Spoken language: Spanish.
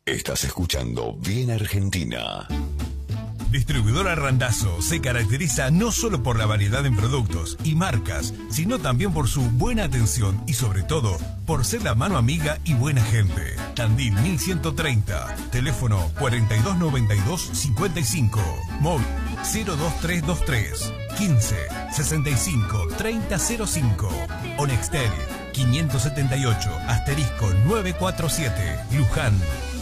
Estás escuchando Bien Argentina. Distribuidora Randazzo se caracteriza no solo por la variedad en productos y marcas, sino también por su buena atención y sobre todo por ser la mano amiga y buena gente. Tandil 1130, teléfono 4292-55, móvil 02323 15 65 3005, Onextel 578 *947, Luján.